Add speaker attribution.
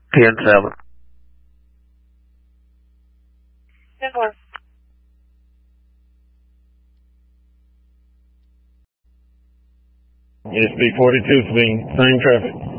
Speaker 1: 10-7.
Speaker 2: 10-4.
Speaker 3: SB 42 is being same traffic.